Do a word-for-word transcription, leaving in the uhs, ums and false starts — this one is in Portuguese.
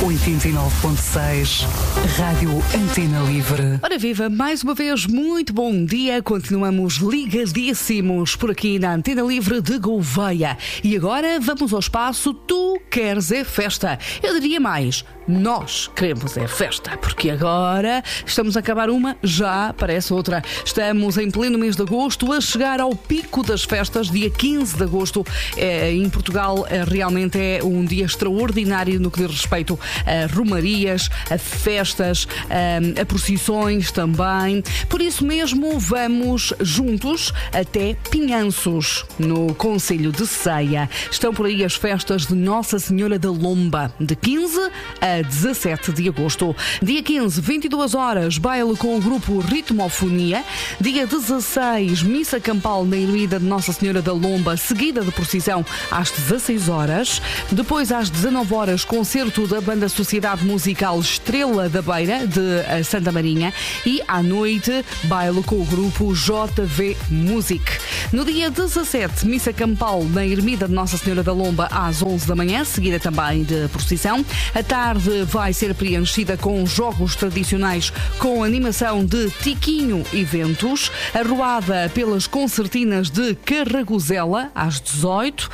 oitenta e nove ponto seis, Rádio Antena Livre. Ora viva, mais uma vez, muito bom dia. Continuamos ligadíssimos por aqui na Antena Livre de Gouveia. E agora vamos ao espaço Tu Queres é Festa. Eu diria mais, nós queremos é festa, porque agora estamos a acabar uma, já aparece outra. Estamos em pleno mês de agosto, a chegar ao pico das festas, dia quinze de agosto. É, em Portugal é, realmente é um dia extraordinário no que diz respeito a romarias, a festas, a, a procissões também. Por isso mesmo vamos juntos até Pinhanços, no concelho de Ceia. Estão por aí as festas de Nossa Senhora da Lomba, de quinze a dezassete de agosto. Dia quinze, vinte e duas horas, baile com o grupo Ritmofonia. Dia dezasseis, missa campal na ermida de Nossa Senhora da Lomba, seguida de procissão às dezasseis horas. Depois, às dezanove horas, concerto da banda Sociedade Musical Estrela da Beira, de Santa Marinha. E à noite, baile com o grupo J V Music. No dia dezassete, missa campal na ermida de Nossa Senhora da Lomba às onze da manhã, seguida também de procissão. A tarde vai ser preenchida com jogos tradicionais com animação de Tiquinho Eventos, arruada pelas concertinas de Carragozela às dezoito.